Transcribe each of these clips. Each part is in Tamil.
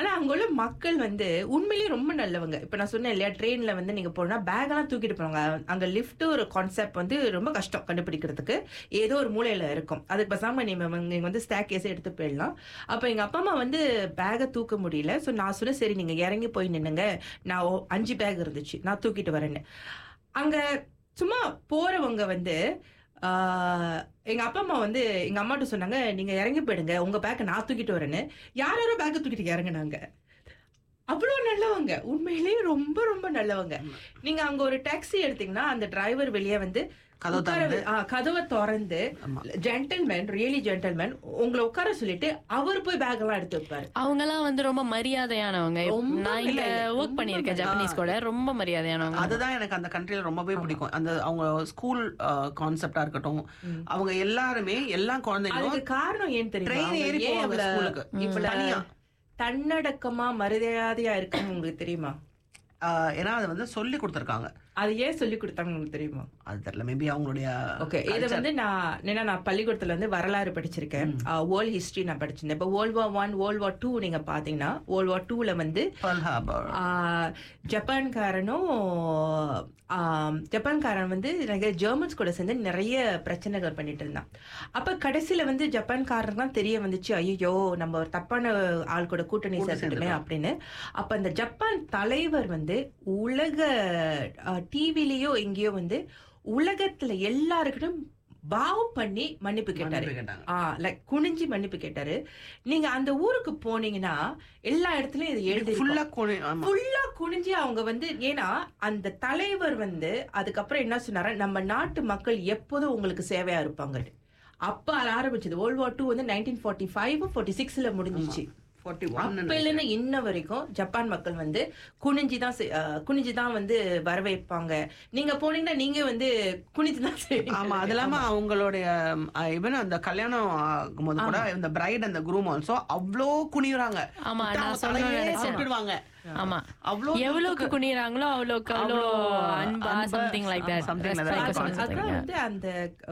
ஆனா அங்க உள்ள மக்கள் வந்து உண்மையிலேயே ரொம்ப நல்லவங்க. இப்ப நான் சொன்னேன் இல்லையா, ட்ரெயின்ல வந்து நீங்க போனா பேக் எல்லாம் தூக்கிட்டு போவாங்க. அங்க லிஃப்ட் ஒரு கான்செப்ட் வந்து ரொம்ப கஷ்டம் கண்டுபிடிக்கிறதுக்கு. ஏதோ ஒரு மூலையில இருக்கும். அதுக்கு பேசாம நீங்க வந்து ஸ்டாக் கேஸ் எடுத்து போயிடலாம். அப்ப எங்க அப்பா அம்மா வந்து பேக்கை தூக்க முடியல. சோ நான் சொன்னேன், சரி நீங்க இறங்கி போய் நின்னுங்க, நான் 5 பேக் இருந்துச்சு, நான் தூக்கிட்டு வரேன்னு. அங்க சும்மா போறவங்க வந்து எங்க அப்பா அம்மா வந்து எங்க அம்மாட்ட சொன்னாங்க, நீங்க இறங்கி போயிடுங்க, உங்க பேக்கை நான் தூக்கிட்டு வரேன்னு. யாரோ பேக்கை தூக்கிட்டு இறங்குனாங்க. அவ்வளவு நல்லவங்க, உண்மையிலேயே ரொம்ப ரொம்ப நல்லவங்க. நீங்க அங்க ஒரு டாக்ஸி எடுத்தீங்கன்னா அந்த டிரைவர் வெளியே வந்து கதவை திறந்து ஜென்டில்மேன், ரியலி ஜென்டில்மேன், உங்களை உட்கார சொல்லிட்டு அவர் போய் பேக் எல்லாம் எடுத்து வைப்பாரு. அவங்க எல்லாம் வந்து ரொம்ப மரியாதையானவங்க. நான் இங்க ஒர்க் பண்ணிருக்கேன் ஜப்பனீஸ் கூட, ரொம்ப மரியாதையானவங்க. அதுதான் எனக்கு அந்த கண்ட்ரில ரொம்பவே பிடிக்கும். அந்த அவங்க ஸ்கூல் கான்செப்டா இருக்கட்டும், அவங்க எல்லாருமே எல்லா குழந்தைங்களும் காரணம் ஏன் தெரியும், தன்னடக்கமா மரியாதையா இருக்குன்னு உங்களுக்கு தெரியுமா? ஏன்னா அதை வந்து சொல்லி கொடுத்துருக்காங்க. அது ஏன் சொல்லி கொடுத்தாங்க உங்களுக்கு தெரியுமா? அது தெரியல, மேபி அவங்களுடைய. ஓகே, இதை வந்து நான் பள்ளிக்கூடத்துல வந்து வரலாறு படிச்சிருக்கேன், வேர்ல்ட் ஹிஸ்டரி நான் படிச்சிருந்தேன். இப்போ World War I, World War II நீங்க பாத்தீங்கன்னா World War IIல வந்து ஜப்பான்காரன் வந்து நிறைய ஜெர்மன்ஸ் கூட சேர்ந்து நிறைய பிரச்சனைகள் பண்ணிட்டு இருந்தான். அப்ப கடைசியில வந்து ஜப்பான்காரன் தான் தெரிய வந்துச்சு, ஐயோ நம்ம ஒரு தப்பான ஆள் கூட கூட்டணி சேர்த்துட்டுமே அப்படின்னு. அப்ப அந்த ஜப்பான் தலைவர் வந்து உலக டிவிலயோ எங்கேயோ வந்து உலகத்துல எல்லாருக்கிட்டும் பாவ் பண்ணி மன்னிப்பு கேட்டாரு. லைக் குனிஞ்சி மன்னிப்பு கேட்டாரு. நீங்க அந்த ஊருக்கு போனீங்கன்னா எல்லா இடத்துலயும் இது எழுதி ஃபுல்லா குனிஞ்சி அவங்க வந்து, ஏன்னா அந்த தலைவர் வந்து அதுக்கப்புறம் என்ன சொன்னாரு, நம்ம நாட்டு மக்கள் எப்போதும் உங்களுக்கு சேவையா இருப்பாங்க. அப்ப ஆரம்பிச்சது World War II வந்து 1945 46ல முடிஞ்சிச்சு. அப்பையில இன்ன வரைக்கும் ஜப்பான் மக்கள் வந்து குனிஞ்சுதான் வந்து வரவேற்பாங்க. நீங்க போனீங்கன்னா நீங்க வந்து குனிஞ்சுதான் செய்வீங்க. ஆமா, அது இல்லாம அவங்களுடைய ஈவன் அந்த கல்யாணம் ஆகும்போது கூட இந்த பிரைட் அந்த குரூம் ஆல்சோ அவ்வளோ குனியுறாங்க. ஆமா, சொல்லிடுவாங்க. ஆமா, எவ்வளவுக்கு குனிறாங்களோ அவ்வளவுக்கு அவ்வளோ அன்பா, சம்திங் லைக் தட். அதான் வந்து அந்த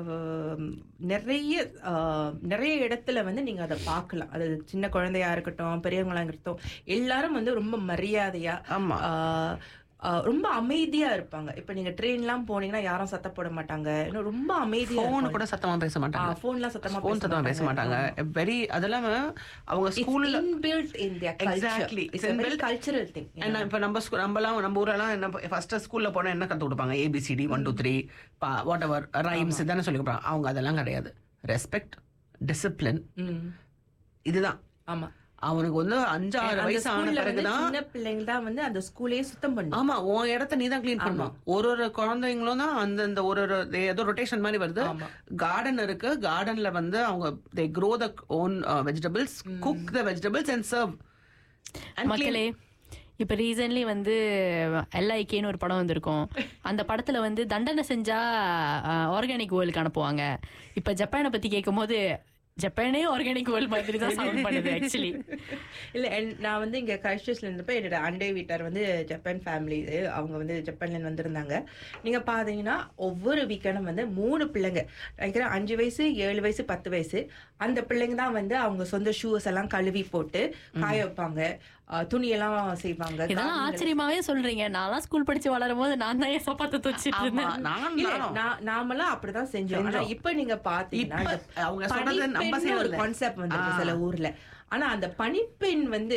நிறைய இடத்துல வந்து நீங்க அதை பார்க்கலாம். அது சின்ன குழந்தையா இருக்கட்டும், பெரியவங்களா இருக்கட்டும், எல்லாரும் வந்து ரொம்ப மரியாதையா, ரொம்ப அமைதியா இருப்பாங்க. இப்ப நீங்க ட்ரெயின் எல்லாம் போனீங்கன்னா யாரும் சத்தம் போட மாட்டாங்க, ரொம்ப அமைதியா. போன் கூட சத்தமா பேச மாட்டாங்க. போன்லாம் சத்தமா பேச மாட்டாங்க. வெரி அதெல்லாம் அவங்க ஸ்கூல்ல inbuilt in there culture. It's a very cultural thing. இப்ப நம்ம ஊரெல்லாம் என்ன ஃபர்ஸ்ட் ஸ்கூல்ல போனா என்ன கத்து கொடுப்பாங்க? ABCD 1 2 3 வாட் எவர் ரைம்ஸ் தானே சொல்லி கொடுப்பாங்க. அவங்க அதெல்லாம் கிடையாது. ரெஸ்பெக்ட், டிசிப்ளின், இதுதான். ஆமா, அவனுக்கு வந்து 5-6 வயசு ஆன பிறகுதான் சின்ன பிள்ளைங்க தான் வந்து அந்த ஸ்கூலையே சுத்தம் பண்ணும். ஆமா, உன் இடத்த நீ தான் கிளீன் பண்ணும். ஒரு குழந்தைங்களும் தான் அந்த ஒரு ஏதோ ரொட்டேஷன் மாதிரி வருது. கார்டன் இருக்கு, கார்டன்ல வந்து அவங்க they grow the own vegetables, cook the vegetables and serve. மக்களே, இப்ப ரீசன்ட்லி வந்து LIKன்னு ஒரு படம் வந்திருக்கும். அந்த படத்துல வந்து தண்டனை செஞ்சா ஆர்கானிக் வேர்ல்டுக்கு அனுப்புவாங்க. இப்ப ஜப்பானை பத்தி கேட்கும் போது ஜப்பானே ஆர்கானிக் வேர்ல்ட் மாதிரி தான் சவுண்ட் பண்ணுது ஆக்சுவலி. இல்ல, நான் வந்து இங்க கிரைஸ்ட்சர்ச்ல இருந்தப்ப என்னோட அண்டை வீட்டார் வந்து ஜப்பான் ஃபேமிலி, அவங்க வந்து ஜப்பான்ல வந்திருந்தாங்க. நீங்க பாத்தீங்கன்னா ஒவ்வொரு வீக்கெண்டும் வந்து 3 பிள்ளைங்க, நினைக்கிறேன் 5 வயசு 7 வயசு 10 வயசு, அந்த பிள்ளைங்க தான் வந்து அவங்க சொந்த ஷூஸ் எல்லாம் கழுவி போட்டு காய வைப்பாங்க, துணியெல்லாம் செய்வாங்க. இதெல்லாம் ஆச்சரியமாவே சொல்றீங்க. நான் ஸ்கூல் படிச்சு வளரும் போது நான் தான் சப்பாத்தை துவச்சிட்டு இருந்தேன். நாமெல்லாம் அப்படிதான் செஞ்சோம். ஆனா இப்ப நீங்க பாத்தீங்கன்னா ஒரு கான்செப்ட் வந்து சில ஊர்ல. ஆனா அந்த பணிப்பெண் வந்து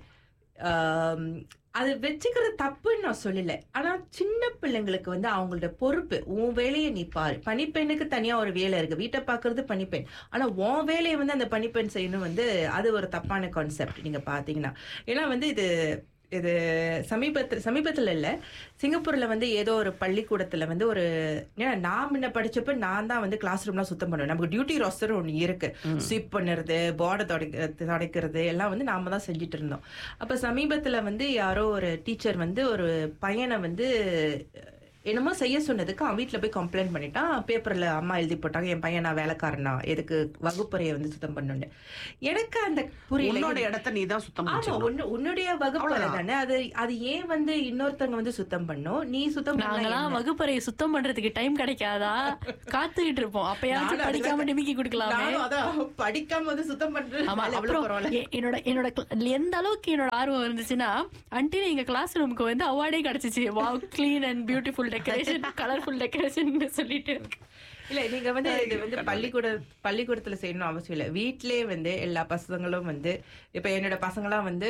அது வச்சுக்கிறது தப்புன்னு நான் சொல்லல. ஆனா சின்ன பிள்ளைங்களுக்கு வந்து அவங்களோட பொறுப்பு, உன் வேலையை நீ பாரு. பணிப்பெண்ணுக்கு தனியா ஒரு வேலை இருக்கு, வீட்டை பாக்குறது பணிப்பெண். ஆனா உன் வேலையை வந்து அந்த பணிப்பெண் செய்யணும் வந்து அது ஒரு தப்பான கான்செப்ட் நீங்க பாத்தீங்கன்னா. ஏன்னா வந்து இது சமீபத்துல இல்ல, சிங்கப்பூர்ல வந்து ஏதோ ஒரு பள்ளிக்கூடத்துல வந்து ஒரு, நான் முன்ன படிச்சப்ப நான் தான் வந்து கிளாஸ் ரூம்லாம் சுத்தம் பண்ணுவேன். நமக்கு டியூட்டி ரோஸ்டர் ஒண்ணு இருக்கு, ஸ்வீப் பண்ணுறது, போர்டை துடைக்கிறது எல்லாம் வந்து நாம தான் செஞ்சுட்டு இருந்தோம். அப்ப சமீபத்துல வந்து யாரோ ஒரு டீச்சர் வந்து ஒரு பையனை வந்து என்னமோ செய்ய சொன்னதுக்கு அவன் வீட்டுல போய் கம்ப்ளைண்ட் பண்ணிட்டான். பேப்பர்ல அம்மா எழுதி போட்டாங்க, என் பையன் நான் வேலைக்காரனா, எதுக்கு வகுப்பறையை வந்து சுத்தம் பண்ணு. எனக்கு அந்த புரியல. உன்னோட இடத்த நீ தான் சுத்தம் ஆமா, உன்னுடைய வகுப்பறை தானே, அது ஏன் வந்து இன்னொருத்தவங்க வந்து சுத்தம் பண்ணும், நீ சுத்தம் நாங்களாம் வகுப்பறையை சுத்தம் பண்றதுக்கு டைம் கிடைக்காதா, காத்துக்கிட்டு இருப்போம். அப்பயாச்சும் படிக்காம டிமிக்கி கொடுக்கலாமே. படிக்காம வந்து சுத்தம் பண்றது. என்னோட எந்த அளவுக்கு என்னோட ஆர்வம் இருந்துச்சுன்னா, அன்டில் எங்க கிளாஸ் ரூமுக்கு வந்து அவார்டே கிடைச்சிச்சு. Wow, clean and beautiful decoration, colourful decoration சொல்லிட்டு. இல்ல, நீங்க வந்து இது வந்து பள்ளிக்கூடத்துல செய்யணும் அவசியம் இல்ல. வீட்லயே வந்து எல்லா பசங்களும் வந்து, இப்ப என்னோட பசங்களாம் வந்து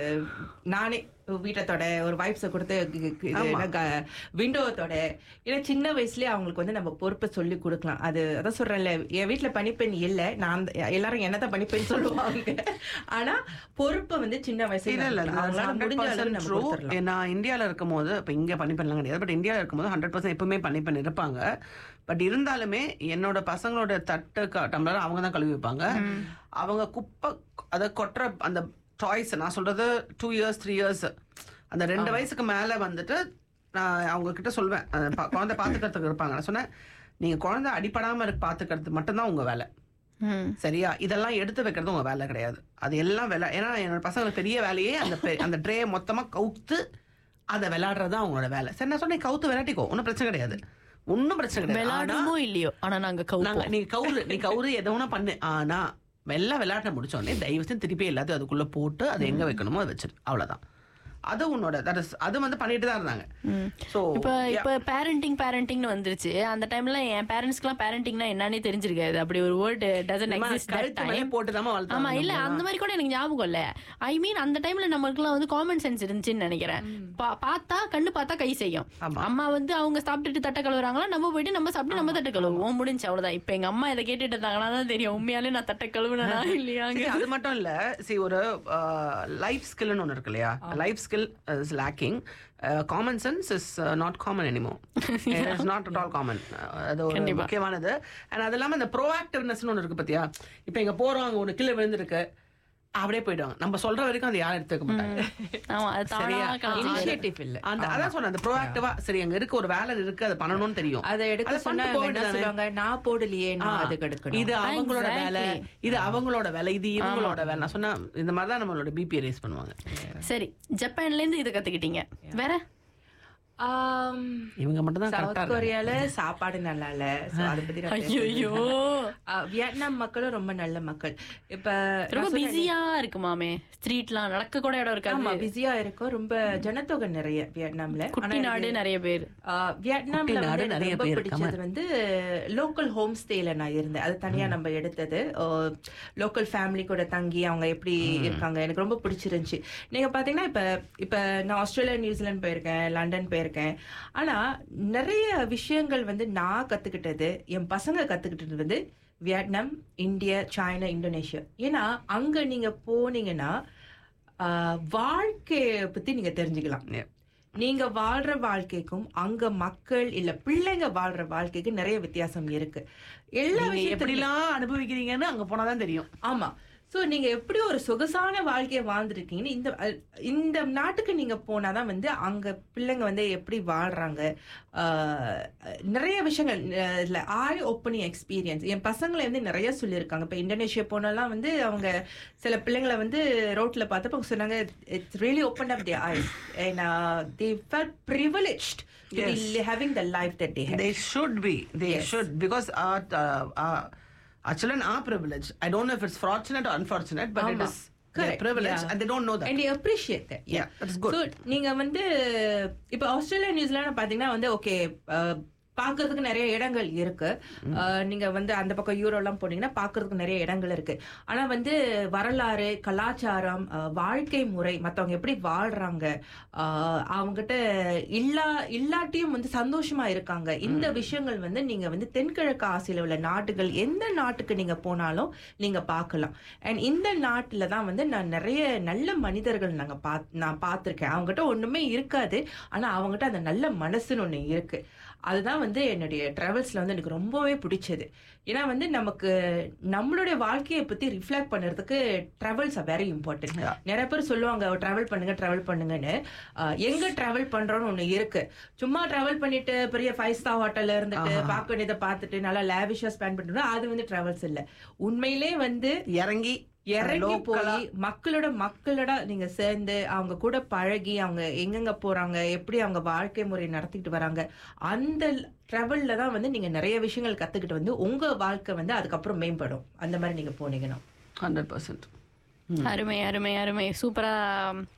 நானே வீட்டத்தோட ஒரு வைப்ஸை கொடுத்து விண்டோத்தோட, ஏன்னா சின்ன வயசுலயே அவங்களுக்கு வந்து நம்ம பொறுப்பை சொல்லி கொடுக்கலாம். அதான் சொல்றேன்ல, என் வீட்டுல பணிப்பெண் இல்ல, நான் எல்லாரும் என்னதான் பணிப்பெண் சொல்லுவாங்க. ஆனா பொறுப்பை வந்து சின்ன வயசுல முடிஞ்ச அளவு நம்ம கொடுத்துடலாம். நான் இந்தியால இருக்கும் போது, இப்ப இங்க பணிப்பெண்லாம் கிடையாது, பட் இந்தியால இருக்கும் போது 100% எப்பவுமே பணிப்பெண் இருப்பாங்க. பட் இருந்தாலுமே என்னோட பசங்களோட தட்டு டம்ளர் அவங்க தான் கழுவி வைப்பாங்க. அவங்க குப்பை அதை கொட்டுற அந்த டாய்ஸ், நான் சொல்றது 2 years 3 years, அந்த 2 வயசுக்கு மேல வந்துட்டு நான் அவங்க கிட்ட சொல்வேன், குழந்தை பாத்துக்கிறதுக்கு இருப்பாங்க. நான் சொன்னேன், நீங்க குழந்தை அடிப்படாம பாத்துக்கிறது மட்டும்தான் உங்க வேலை, சரியா? இதெல்லாம் எடுத்து வைக்கிறது உங்க வேலை கிடையாது. அது எல்லாம் வேலை. ஏன்னா என்னோட பசங்களுக்கு பெரிய வேலையே அந்த ட்ரே மொத்தமா கவுத்து அதை விளையாடுறது தான் அவங்களோட வேலை. சரி, நான் சொன்னேன், கவுத்து விளையாட்டிக்கோ, ஒன்னும் பிரச்சனை கிடையாது, ஒன்னும் பிரச்சனை கிடையாது. இல்லையோ, ஆனா நாங்க நீ கவுரு எதோ பண்ணு. ஆனா விளையாட்ட முடிச்சோடனே தயவு செஞ்சு திருப்பி எல்லாத்தையும் அதுக்குள்ள போட்டு அதை எங்க வைக்கணுமோ அதை வச்சிரு, அவ்வளவுதான். அது உன்னோட அது வந்து பண்ணிட்டு தான் இருந்தாங்க. சோ இப்ப பேரண்டிங்னு வந்துருச்சு. அந்த டைம்ல என் பேரண்ட்ஸ்க்குலாம் பேரண்டிங்னா என்னன்னே தெரிஞ்சிருக்காது. அப்படி ஒரு word doesn't exist that time. ஆமா, இல்ல அந்த மாதிரி கூட எனக்கு ஞாபகம் இல்ல. ஐ மீன் அந்த டைம்ல நமக்குலாம் வந்து காமன் சென்ஸ் இருந்துச்சுன்னு நினைக்கிறேன். கண்ணு பார்த்தா கை செய்யும். அம்மா வந்து அவங்க சாப்பிட்டுட்டு தட்டை கழுவுறாங்களா, நம்ம போயிட்டு நம்ம சாப்பிட்டு நம்ம தட்டை கழுவுவோம், முடிஞ்சு, அவ்வளவுதான். இப்ப எங்க அம்மா இதை கேட்டுட்டு இருந்தாங்கன்னா தான் தெரியும் உண்மையாலே நான் தட்டை கழுவுனா இல்லையா. அது மட்டும் இல்ல, ஒரு லைஃப் ஸ்கில்னு ஒண்ணு இருக்கு இல்லையா? Life skill is lacking. Common sense is not common anymore. It is not at all common. அது ஒரு முக்கியமானது. and அது இல்லாம இந்த ப்ரோஆக்டிவ்னஸ் ஒன்று இருக்கு பத்தியா? இப்போ இங்க போறோம், அங்க ஒரு கீழே விழுந்திருக்கு, அப்படியே போயிடுவாங்க. நம்ம சொல்ற வரைக்கும் அதை யாரும் எடுத்துக்க மாட்டாங்க. இனிஷியேட்டிவ் இல்ல. அதான் சொன்னேன், அந்த ப்ரோஆக்டிவா, சரி அங்க இருக்க ஒரு வேலை இருக்கு, அதை பண்ணணும்னு தெரியும், அதை எடுக்க சொன்னா என்ன சொல்லுவாங்க, நான் போடலையே, நான் அதுக்கு எடுக்கணும், இது அவங்களோட வேலை, இது அவங்களோட வேலை, இது இவங்களோட வேலை. நான் சொன்னா இந்த மாதிரி தான் நம்மளோட பிபி ரேஸ் பண்ணுவாங்க. சரி, ஜப்பான்ல இருந்து இது கத்துக்கிட்டீங்க, வேற இவங்க மட்டும் தான். சவுத் கொரியால சாப்பாடு நல்லா இல்ல, அத பத்தி வியட்நாம் மக்களும் ரொம்ப நல்ல மக்கள். இப்ப ரொம்ப பிஸியா இருக்குமாமே, ஸ்ட்ரீட்லாம் நடக்க கூட இடம் இருக்காது. ஆமா, பிஸியா இருக்கும், ரொம்ப ஜனத்தொகை நிறைய வியட்நாம்ல. குட்டி நாடு, நிறைய பேர். வியட்நாம்ல வந்து எனக்கு ரொம்ப பிடிச்சது வந்து லோக்கல் ஹோம் ஸ்டேல நான் இருந்தேன். அது தனியா நம்ம எடுத்தது, லோக்கல் ஃபேமிலி கூட தங்கி அவங்க எப்படி இருக்காங்க, எனக்கு ரொம்ப பிடிச்சிருந்துச்சு. நீங்க பாத்தீங்கன்னா இப்ப நான் ஆஸ்திரேலியா, நியூசிலாந்து போயிருக்கேன், லண்டன் போயிருக்கேன். ஆனா நிறைய விஷயங்கள் வந்து நான் கத்துக்கிட்டது, என் பசங்க கத்துக்கிட்டது வந்து வியட்நாம், இந்தியா, சைனா, இந்தோனேஷியா. ஏன்னா அங்க நீங்க போனீங்கன்னா வாழ்க்கைய பத்தி நீங்க தெரிஞ்சுக்கலாம். நீங்க வாழ்ற வாழ்க்கைக்கும் அங்க மக்கள் இல்ல பிள்ளைங்க வாழ்ற வாழ்க்கைக்கு நிறைய வித்தியாசம் இருக்கு. எல்லா விஷயம் எப்படிலாம் அனுபவிக்கிறீங்கன்னு அங்க போனாதான் தெரியும். ஆமா, சோ நீங்க எப்படி ஒரு சொகுசான வாழ்க்கையை வாழ்ந்துருக்கீங்கன்னு இந்த நாட்டுக்கு நீங்க போனாதான் வந்து அங்க பிள்ளைங்க வந்து எப்படி வாழ்றாங்க, நிறைய விஷயங்கள் ஐ ஓப்பனிங் எக்ஸ்பீரியன்ஸ். என் பசங்களை வந்து நிறைய சொல்லியிருக்காங்க. இப்ப இந்தோனேஷியா போனாலாம் வந்து அவங்க சில பிள்ளைங்களை வந்து ரோட்ல பார்த்தப்ப சொன்னாங்க, it's really open up there ice and they felt privileged to be having the life that they have. They should be, should, because our children are privileged. I don't know if it's fortunate or unfortunate, but it is their privilege, and they don't know that, and they appreciate that. Yeah, that's good. So நீங்க வந்து இப்ப ஆஸ்திரேலியா, நியூசிலாந்து பாத்தீங்கன்னா வந்து ஓகே, பாக்குறதுக்கு நிறைய இடங்கள் இருக்கு. நீங்க வந்து அந்த பக்கம் யூரோ எல்லாம் போனீங்கன்னா பாக்குறதுக்கு நிறைய இடங்கள் இருக்கு. ஆனா வந்து வரலாறு, கலாச்சாரம், வாழ்க்கை முறை, மத்தவங்க எப்படி வாழ்றாங்க, அவங்ககிட்ட இல்லாட்டியும் வந்து சந்தோஷமா இருக்காங்க, இந்த விஷயங்கள் வந்து நீங்க வந்து தென்கிழக்கு ஆசியில உள்ள நாட்டுகள் எந்த நாட்டுக்கு நீங்க போனாலும் நீங்க பார்க்கலாம். அண்ட் இந்த நாட்டுல தான் வந்து நான் நிறைய நல்ல மனிதர்கள் நான் பார்த்திருக்கேன். அவங்ககிட்ட ஒண்ணுமே இருக்காது, ஆனா அவங்ககிட்ட அந்த நல்ல மனசுன்னு ஒண்ணு இருக்கு. அதுதான் வந்து என்னுடைய டிராவல்ஸ்ல வந்து எனக்கு ரொம்பவே பிடிச்சது. ஏன்னா வந்து நமக்கு நம்மளுடைய வாழ்க்கையை பத்தி ரிஃப்ளெக்ட் பண்றதுக்கு டிராவல்ஸ் ஆர் வெரி இம்பார்ட்டன்ட். நிறைய பேர் சொல்லுவாங்க டிராவல் பண்ணுங்கன்னு. எங்க டிராவல் பண்றோம்னு ஒண்ணு இருக்கு. சும்மா டிராவல் பண்ணிட்டு பெரிய 5 ஸ்டார் ஹோட்டல்ல இருந்துட்டு பார்க்க வேண்டியதை பார்த்துட்டு நல்லா லேவிஷா ஸ்பெண்ட் பண்ணிட்டு அது வந்து டிராவல்ஸ் இல்ல. உண்மையிலே வந்து இறங்கி போய் மக்களோட நீங்க சேர்ந்து அவங்க கூட பழகி அவங்க எங்கெங்க போறாங்க, எப்படி அவங்க வாழ்க்கை முறை நடத்திட்டு வராங்க, அந்த டிராவல்ல தான் வந்து நீங்க நிறைய விஷயங்கள் கத்துக்கிட்டு வந்து உங்க வாழ்க்கை வந்து அதுக்கப்புறம் மேம்படும். அந்த மாதிரி நீங்க போனீங்கன்னா 100%. அருமை அருமை அருமை. சூப்பரா